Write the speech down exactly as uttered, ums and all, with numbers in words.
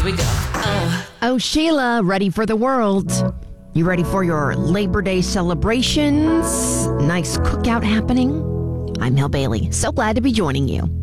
Here we go. Uh. Oh, Sheila, ready for the world. You ready for your Labor Day celebrations? Nice cookout happening? I'm Mel Bailey. So glad to be joining you.